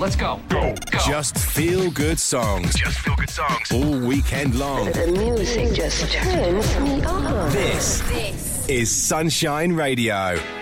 let's go. Go. Just feel good songs. Just feel good songs. All weekend long. The music just turns me on. This is Sunshine Radio.